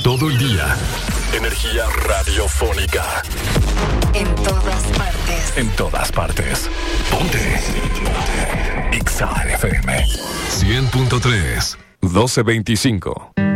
Todo el día. Energía radiofónica. En todas partes. En todas partes. Ponte. Exa FM 100.3 1225.